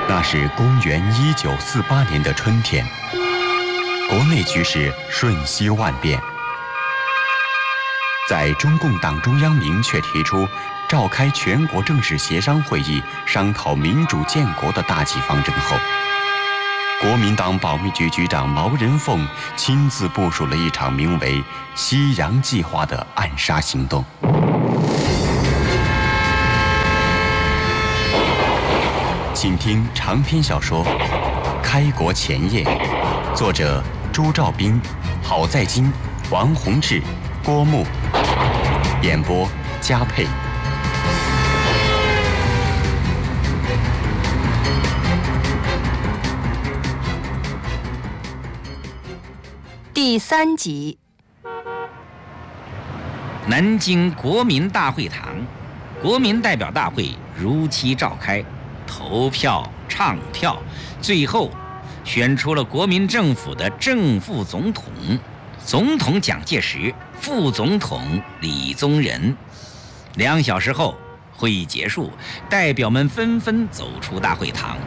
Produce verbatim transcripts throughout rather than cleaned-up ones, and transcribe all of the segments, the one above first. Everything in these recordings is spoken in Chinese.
那是公元一九四八年的春天，国内局势瞬息万变。在中共党中央明确提出召开全国政治协商会议商讨民主建国的大计方针后，国民党保密局局长毛人凤亲自部署了一场名为“西洋计划”的暗杀行动。请听长篇小说《开国前夜》，作者朱兆斌、郝在金、王洪志、郭牧，演播嘉佩。 第三集。 南京国民大会堂，国民代表大会如期召开，投票、唱票，最后选出了国民政府的正副总统，总统蒋介石，副总统李宗仁。两小时后，会议结束，代表们纷纷走出大会堂。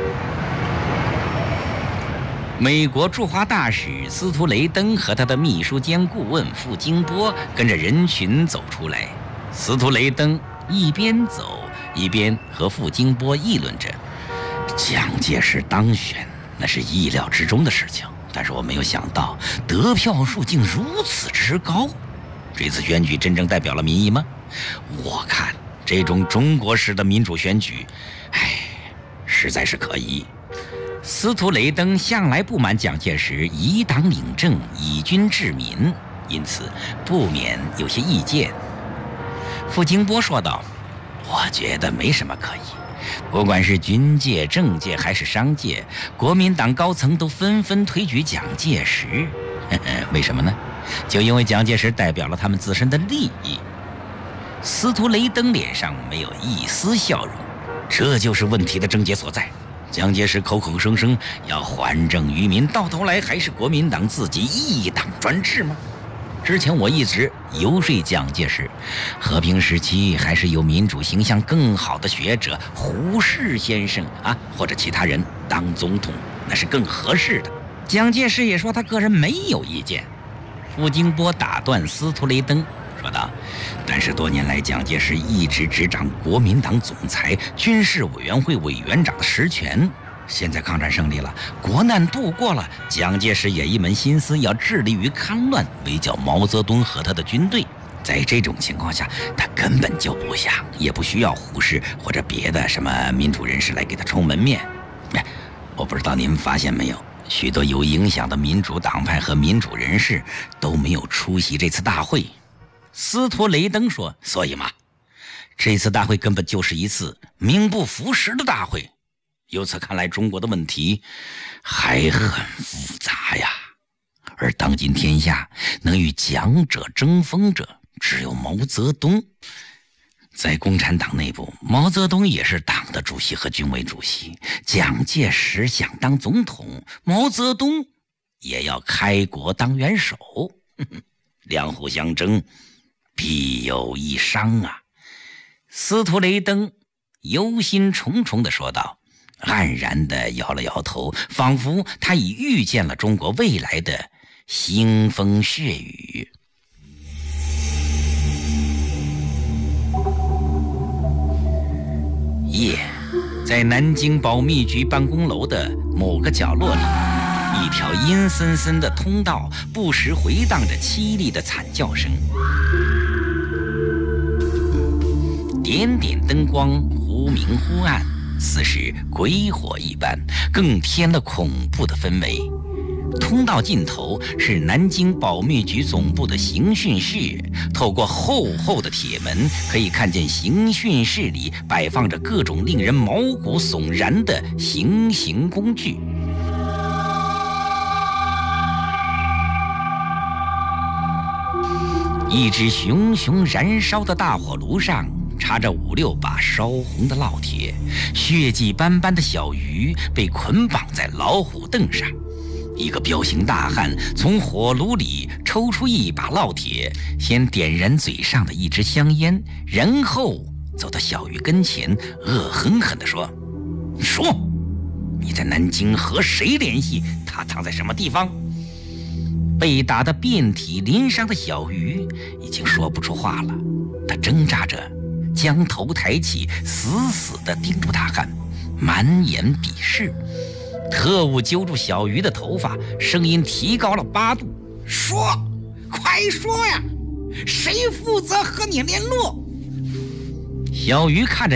美国驻华大使司徒雷登和他的秘书兼顾问傅京波跟着人群走出来。司徒雷登一边走一边和傅京波议论着：蒋介石当选那是意料之中的事情，但是我没有想到得票数竟如此之高。这次选举真正代表了民意吗？我看这种中国式的民主选举，唉，实在是可疑。司徒雷登向来不满蒋介石以党领政、以军治民，因此不免有些意见。傅京波说道：我觉得没什么可疑，不管是军界、政界还是商界，国民党高层都纷纷推举蒋介石。呵呵，为什么呢？就因为蒋介石代表了他们自身的利益。司徒雷登脸上没有一丝笑容，这就是问题的症结所在。蒋介石口口声声要还政于民，到头来还是国民党自己一党专制吗？之前我一直游说蒋介石，和平时期还是有民主形象更好的学者胡适先生啊，或者其他人当总统，那是更合适的。蒋介石也说他个人没有意见。傅京波打断司徒雷登说道：但是多年来蒋介石一直执掌国民党总裁、军事委员会委员长的实权，现在抗战胜利了，国难度过了，蒋介石也一门心思要致力于戡乱，围剿毛泽东和他的军队。在这种情况下，他根本就不想也不需要胡适或者别的什么民主人士来给他充门面。哎，我不知道您发现没有，许多有影响的民主党派和民主人士都没有出席这次大会。司徒雷登说：所以嘛，这次大会根本就是一次名不符实的大会。由此看来，中国的问题还很复杂呀。而当今天下能与蒋者争锋者只有毛泽东。在共产党内部，毛泽东也是党的主席和军委主席，蒋介石想当总统，毛泽东也要开国当元首。呵呵，两虎相争，必有一伤啊。司徒雷登忧心忡忡地说道，黯然地摇了摇头，仿佛他已预见了中国未来的腥风血雨。夜，在南京保密局办公楼的某个角落里，一条阴森森的通道不时回荡着凄厉的惨叫声，点点灯光忽明忽暗，似是鬼火一般，更添了恐怖的氛围。通道尽头是南京保密局总部的刑讯室，透过厚厚的铁门，可以看见刑讯室里摆放着各种令人毛骨悚然的行刑工具。一只熊熊燃烧的大火炉上插着五六把烧红的烙铁，血迹斑斑的小鱼被捆绑在老虎凳上。一个彪形大汉从火炉里抽出一把烙铁，先点燃嘴上的一支香烟，然后走到小鱼跟前，恶狠狠地说：说， 你在南京和谁联系？他藏在什么地方？”被打得遍体鳞伤的小鱼已经说不出话了，他挣扎着将头抬起，死死地盯住大汉，满眼鄙视。特务揪住小鱼的头发，声音提高了八度：“说，快说呀！谁负责和你联络？”小鱼看着